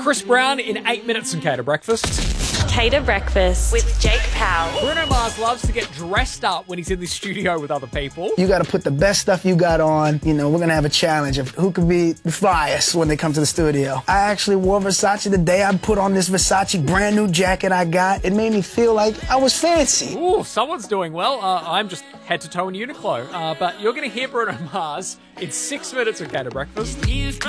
Chris Brown in 8 minutes and Cater Breakfast. Cater Breakfast with Jake Powell. Bruno Mars loves to get dressed up when he's in the studio with other people. You got to put the best stuff you got on. You know, we're going to have a challenge of who can be the flyest when they come to the studio. I actually wore Versace the day I put on this Versace brand new jacket I got. It made me feel like I was fancy. Ooh, someone's doing well. I'm just head to toe in Uniqlo. But you're going to hear Bruno Mars in 6 minutes of Cater Breakfast.